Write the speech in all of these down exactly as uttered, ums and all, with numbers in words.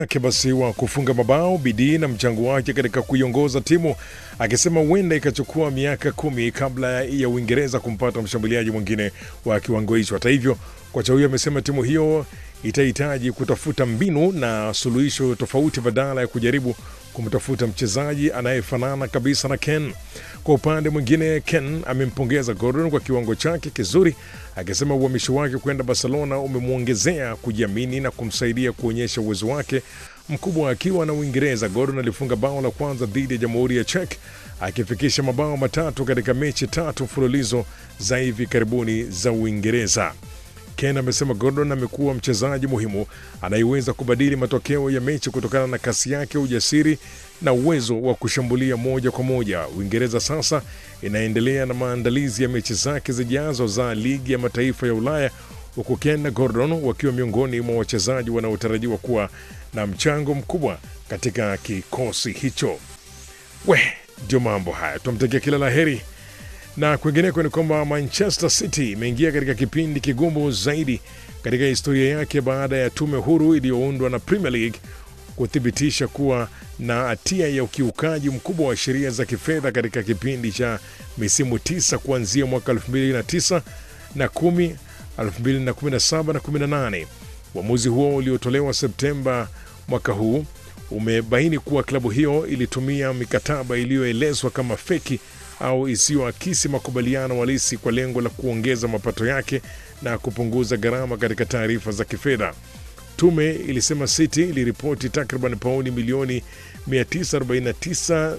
yake basi wa kufunga mabao, bidii na mchango wake katika kuiongoza timu, akisema huenda ikachukua miaka kumi kabla ya Uingereza kumpata mshambuliaji mwingine wa kiwango hicho. Hata hivyo, kocha huyo amesema timu hiyo itahitaji kutafuta mbinu na suluhisho tofauti badala ya kujaribu kumtafuta mchezaji anayefanana kabisa na Ken. Kwa upande mwingine, Ken amempongeza Gordon kwa kiwango chake kizuri, akisema uhamisho wake kwenda Barcelona umemwongezea kujiamini na kumsaidia kuonyesha uwezo wake mkubwa akiwa na Uingereza. Gordon alifunga bao la kwanza dhidi ya Jamhuri ya Czech, akifikisha mabao matatu katika mechi tatu mfululizo za hivi karibuni za Uingereza. Ken amesema Gordon amekuwa mchezaji muhimu anayeweza kubadili matokeo ya mechi kutokana na kasi yake, ujasiri na uwezo wa kushambulia moja kwa moja. Uingereza sasa inaendelea na maandalizi ya mechi zake zijazo za Ligi ya Mataifa ya Ulaya, huku Ken na Gordon wakiwa miongoni mwa wachezaji wanaotarajiwa kuwa na mchango mkubwa katika kikosi hicho. We, ndio mambo haya. Tumtakia kila laheri. Na kwingineko ni kwamba Manchester City imeingia katika kipindi kigumu zaidi katika historia yake baada ya tume huru iliyoundwa na Premier League kuthibitisha kuwa na hatia ya ukiukaji mkubwa wa sheria za kifedha katika kipindi cha misimu tisa kuanzia mwaka elfu mbili na tisa na kumi, elfu mbili na kumi na saba na kumi na nane. Uamuzi huo uliotolewa Septemba mwaka huu umebaini kuwa klabu hiyo ilitumia mikataba iliyoelezwa kama feki au isiyoakisi makubaliano halisi kwa lengo la kuongeza mapato yake na kupunguza gharama katika taarifa za kifedha. Tume ilisema City iliripoti takriban pauni milioni mia tisa arobaini na tisa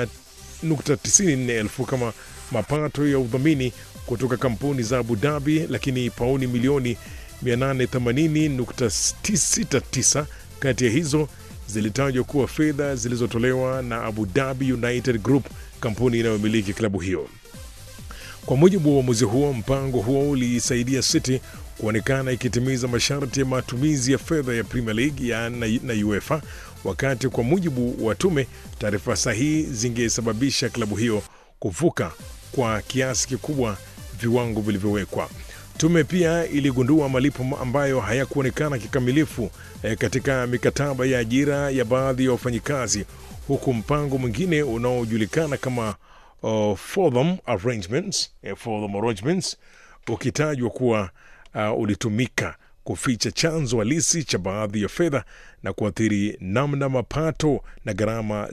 nukta tisini na nne elfu kama mapato ya udhamini kutoka kampuni za Abu Dhabi, lakini pauni milioni mia nane themanini nukta sita tisa kati ya hizo zilitajwa kuwa fedha zilizotolewa na Abu Dhabi United Group, kampuni inayomiliki klabu hiyo. Kwa mujibu wa uamuzi huo, mpango huo ulisaidia City kuonekana ikitimiza masharti ya matumizi ya fedha ya Premier League ya na, na UEFA, wakati kwa mujibu wa tume, taarifa sahihi zingesababisha klabu hiyo kuvuka kwa kiasi kikubwa viwango vilivyowekwa. Tume pia iligundua malipo ambayo hayakuonekana kikamilifu eh, katika mikataba ya ajira ya baadhi ya wafanyikazi, huku mpango mwingine unaojulikana kama uh, Fordham Arrangements, eh, Fordham Arrangements ukitajwa kuwa uh, ulitumika kuficha chanzo halisi cha baadhi ya fedha na kuathiri namna mapato na gharama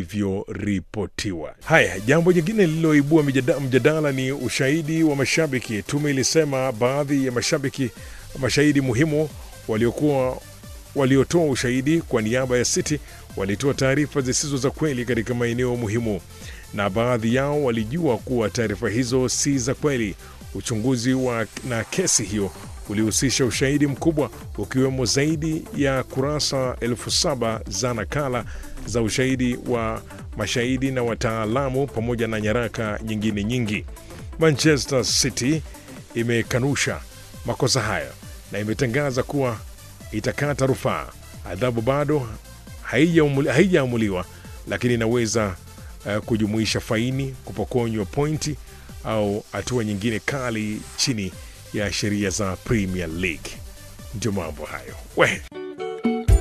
zilivyoripotiwa. Haya, jambo jingine lililoibua mjadala ni ushahidi wa mashabiki. Tume ilisema baadhi ya mashabiki mashahidi muhimu waliokuwa waliotoa ushahidi kwa niaba ya City walitoa taarifa zisizo za kweli katika maeneo muhimu, na baadhi yao walijua kuwa taarifa hizo si za kweli. Uchunguzi wa na kesi hiyo ulihusisha ushahidi mkubwa, ukiwemo zaidi ya kurasa elfu saba za nakala za ushahidi wa mashahidi na wataalamu pamoja na nyaraka nyingine nyingi. Manchester City imekanusha makosa hayo na imetangaza kuwa itakata rufaa. Adhabu bado haijaamuliwa, lakini inaweza uh, kujumuisha faini, kupokonywa pointi au hatua nyingine kali chini ya sheria za Premier League. Ndio mambo hayo. We.